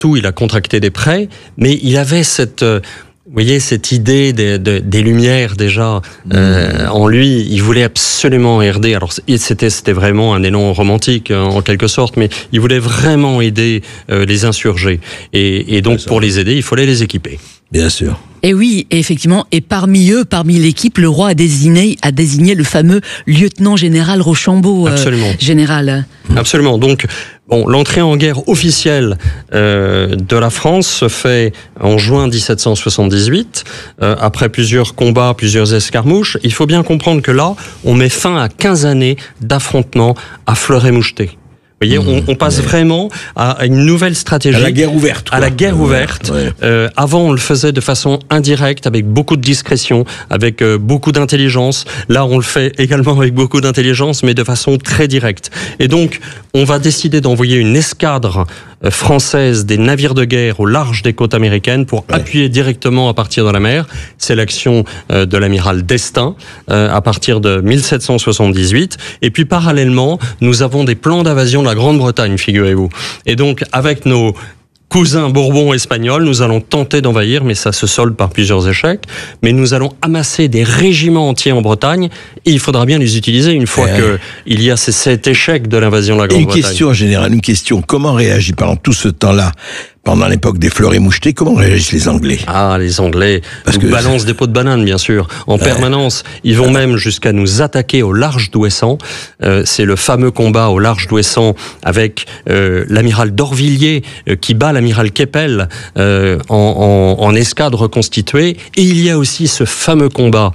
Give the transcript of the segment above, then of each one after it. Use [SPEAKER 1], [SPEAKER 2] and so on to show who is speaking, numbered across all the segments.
[SPEAKER 1] tout, il a contracté des prêts, mais il avait cette idée des Lumières déjà en lui. Il voulait absolument aider. Alors c'était vraiment un élan romantique en quelque sorte, mais il voulait vraiment aider les insurgés. Et donc pour les aider, il fallait les équiper.
[SPEAKER 2] Bien sûr.
[SPEAKER 3] Et oui, effectivement, et parmi l'équipe, le roi a désigné le fameux lieutenant-général Rochambeau. Général.
[SPEAKER 1] Absolument. Donc, l'entrée en guerre officielle de la France se fait en juin 1778, après plusieurs combats, plusieurs escarmouches. Il faut bien comprendre que là, on met fin à 15 années d'affrontements à fleuret moucheté. Vous voyez, on passe vraiment à une nouvelle stratégie.
[SPEAKER 2] À la guerre ouverte.
[SPEAKER 1] À la guerre ouverte. Avant, on le faisait de façon indirecte, avec beaucoup de discrétion, avec beaucoup d'intelligence. Là, on le fait également avec beaucoup d'intelligence, mais de façon très directe. Et donc, on va décider d'envoyer une escadre française des navires de guerre au large des côtes américaines pour appuyer directement à partir de la mer. C'est l'action de l'amiral d'Estaing à partir de 1778. Et puis, parallèlement, nous avons des plans d'invasion de la Grande-Bretagne, figurez-vous. Et donc, avec nos cousins bourbons espagnols, nous allons tenter d'envahir, mais ça se solde par plusieurs échecs. Mais nous allons amasser des régiments entiers en Bretagne, et il faudra bien les utiliser une fois qu'il y a cet échec de l'invasion de la Grande-Bretagne.
[SPEAKER 2] Une question, comment réagit pendant tout ce temps-là, pendant l'époque des fleurets mouchetés, comment réagissent les Anglais?
[SPEAKER 1] Ah, les Anglais nous balancent des pots de banane, bien sûr, en permanence. Ils vont même jusqu'à nous attaquer au large d'Ouessant. C'est le fameux combat au large d'Ouessant avec l'amiral d'Orvilliers qui bat l'amiral Keppel en escadre reconstituée. Et il y a aussi ce fameux combat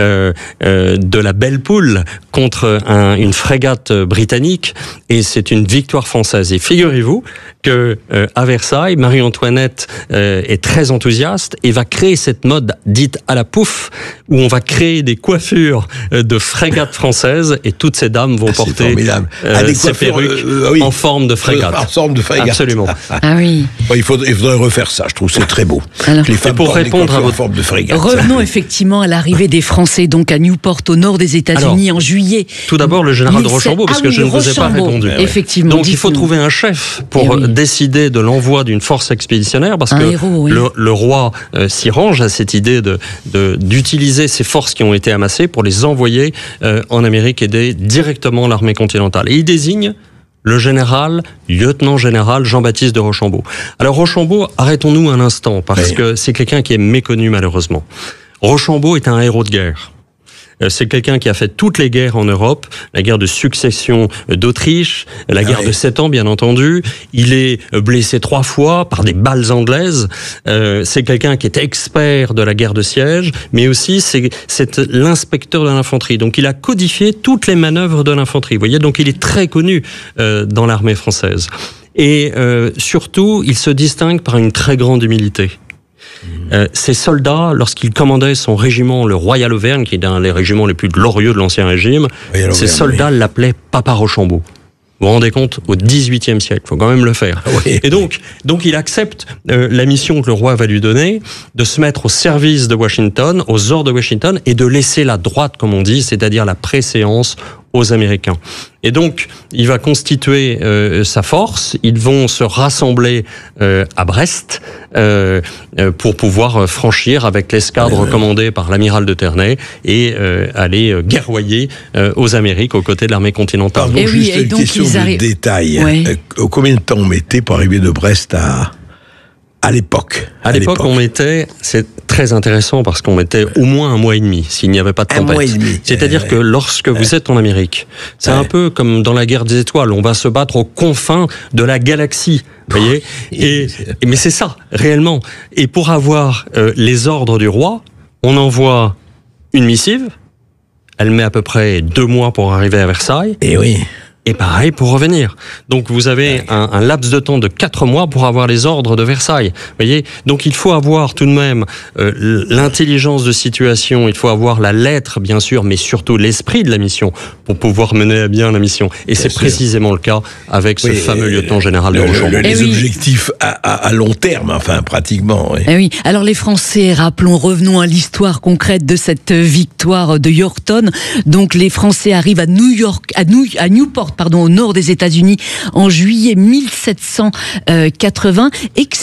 [SPEAKER 1] de la Belle Poule contre une frégate britannique. Et c'est une victoire française. Et figurez-vous que à Versailles, Marie-Antoinette est très enthousiaste et va créer cette mode dite à la pouffe, où on va créer des coiffures de frégates françaises et toutes ces dames vont porter ces perruques en forme de frégate.
[SPEAKER 2] En forme de frégate.
[SPEAKER 1] Absolument.
[SPEAKER 3] Ah oui.
[SPEAKER 2] Il faudrait refaire ça, je trouve que c'est très beau.
[SPEAKER 3] Alors,
[SPEAKER 2] les femmes
[SPEAKER 1] pour répondre à votre
[SPEAKER 2] forme de frégate.
[SPEAKER 3] Revenons effectivement à l'arrivée des Français donc à Newport au nord des États-Unis en juillet.
[SPEAKER 1] Tout d'abord le général de Rochambeau, parce que je ne vous ai pas répondu.
[SPEAKER 3] Effectivement.
[SPEAKER 1] Donc il faut trouver un chef pour décider de l'envoi d'une force expéditionnaire, parce que le roi s'y range à cette idée d'utiliser ces forces qui ont été amassées pour les envoyer en Amérique, aider directement l'armée continentale. Et il désigne le lieutenant-général Jean-Baptiste de Rochambeau. Alors Rochambeau, arrêtons-nous un instant, parce que c'est quelqu'un qui est méconnu malheureusement. Rochambeau est un héros de guerre. C'est quelqu'un qui a fait toutes les guerres en Europe, la guerre de succession d'Autriche, la guerre de 7 ans bien entendu. Il est blessé 3 fois par des balles anglaises. C'est quelqu'un qui est expert de la guerre de siège, mais aussi c'est l'inspecteur de l'infanterie. Donc il a codifié toutes les manœuvres de l'infanterie. Vous voyez, donc il est très connu dans l'armée française. Et surtout, il se distingue par une très grande humilité. Ces soldats, lorsqu'ils commandaient son régiment, le Royal Auvergne, qui est un des régiments les plus glorieux de l'Ancien Régime, ces soldats l'appelaient Papa Rochambeau. Vous vous rendez compte, au XVIIIe siècle, il faut quand même le faire. Et donc il accepte la mission que le roi va lui donner, de se mettre au service de Washington, aux ordres de Washington, et de laisser la droite, comme on dit, c'est-à-dire la préséance aux Américains. Et donc, il va constituer sa force. Ils vont se rassembler à Brest pour pouvoir franchir avec l'escadre commandée par l'amiral de Ternay et aller guerroyer aux Amériques aux côtés de l'armée continentale.
[SPEAKER 2] Pardon, juste une question de détail. Combien de temps on mettait pour arriver de Brest à l'époque?
[SPEAKER 1] À l'époque, on mettait, c'est très intéressant parce qu'on mettait au moins 1 mois et demi s'il n'y avait pas de tempête.
[SPEAKER 2] 1 mois et demi.
[SPEAKER 1] C'est-à-dire que lorsque vous êtes en Amérique, c'est un peu comme dans la guerre des étoiles, on va se battre aux confins de la galaxie. Vous voyez? Mais c'est ça, réellement. Et pour avoir les ordres du roi, on envoie une missive. Elle met à peu près 2 mois pour arriver à Versailles.
[SPEAKER 2] Et oui.
[SPEAKER 1] Et pareil pour revenir. Donc vous avez un laps de temps de 4 mois pour avoir les ordres de Versailles. Vous voyez, donc il faut avoir tout de même l'intelligence de situation, il faut avoir la lettre bien sûr, mais surtout l'esprit de la mission pour pouvoir mener à bien la mission. Et c'est précisément le cas avec ce fameux lieutenant-général de Rochambeau.
[SPEAKER 2] Les objectifs à long terme, enfin pratiquement.
[SPEAKER 3] Oui. Alors les Français, revenons à l'histoire concrète de cette victoire de Yorktown. Donc les Français arrivent à Newport au nord des États-Unis en juillet 1780 et